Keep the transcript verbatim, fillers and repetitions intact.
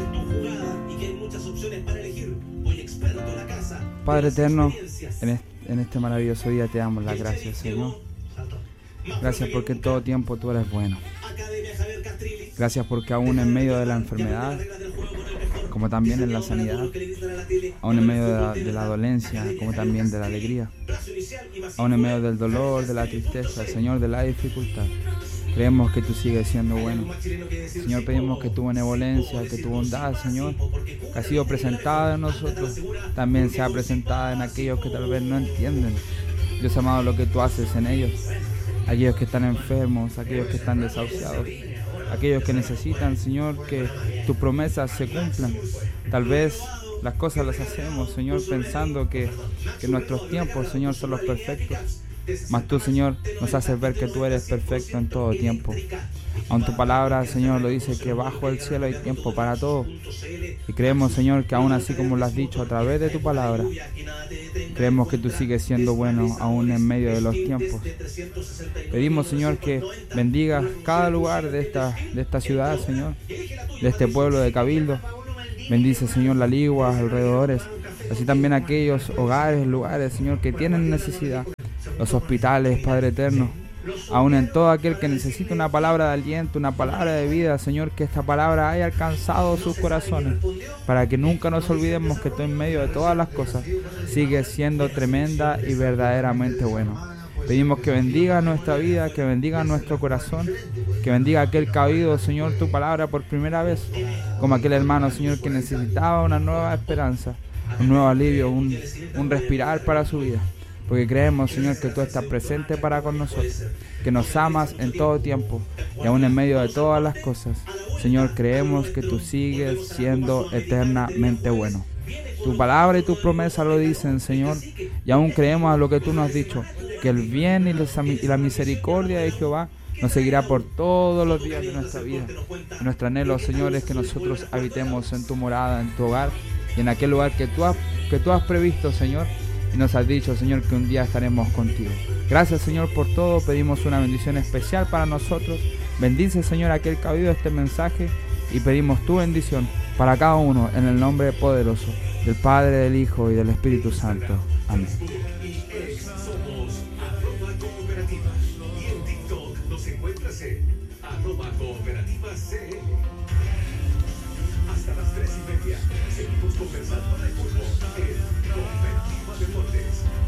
Padre eterno, en este, en este maravilloso día te damos las gracias, Señor. Gracias porque en todo tiempo tú eres bueno. Gracias porque aún en medio de la enfermedad, como también en la sanidad, aún en medio de la, de la dolencia, como también de la alegría, aún en medio del dolor, de la tristeza, Señor, de la dificultad, creemos que tú sigues siendo bueno. Señor, pedimos que tu benevolencia, que tu bondad, Señor, que ha sido presentada en nosotros, también sea presentada en aquellos que tal vez no entienden, Dios amado, lo que tú haces en ellos. Aquellos que están enfermos, aquellos que están desahuciados, aquellos que necesitan, Señor, que tus promesas se cumplan. Tal vez las cosas las hacemos, Señor, pensando que, que nuestros tiempos, Señor, son los perfectos. Mas tú, Señor, nos haces ver que tú eres perfecto en todo tiempo. Aun tu palabra, Señor, lo dice que bajo el cielo hay tiempo para todo. Y creemos, Señor, que aún así como lo has dicho a través de tu palabra, creemos que tú sigues siendo bueno aún en medio de los tiempos. Pedimos, Señor, que bendigas cada lugar de esta, de esta ciudad, Señor, de este pueblo de Cabildo. Bendice, Señor, la Ligua, alrededores, así también aquellos hogares, lugares, Señor, que tienen necesidad. Los hospitales, Padre eterno, aún en todo aquel que necesita una palabra de aliento, una palabra de vida, Señor, que esta palabra haya alcanzado sus corazones, para que nunca nos olvidemos que tú en medio de todas las cosas sigues siendo tremenda y verdaderamente bueno. Pedimos que bendiga nuestra vida, que bendiga nuestro corazón, que bendiga aquel que ha oído, Señor, tu palabra por primera vez, como aquel hermano, Señor, que necesitaba una nueva esperanza, un nuevo alivio, un, un respirar para su vida. Porque creemos, Señor, que tú estás presente para con nosotros, que nos amas en todo tiempo y aún en medio de todas las cosas. Señor, creemos que tú sigues siendo eternamente bueno. Tu palabra y tus promesas lo dicen, Señor, y aún creemos a lo que tú nos has dicho, que el bien y la misericordia de Jehová nos seguirá por todos los días de nuestra vida. Y nuestro anhelo, Señor, es que nosotros habitemos en tu morada, en tu hogar y en aquel lugar que tú has, que tú has previsto, Señor. Y nos has dicho, Señor, que un día estaremos contigo. Gracias, Señor, por todo. Pedimos una bendición especial para nosotros. Bendice, Señor, aquel que ha oído este mensaje. Y pedimos tu bendición para cada uno en el nombre poderoso del Padre, del Hijo y del Espíritu Santo. Amén. Hasta las tres y media seguimos conversando de fútbol en Cooperativa Deportes.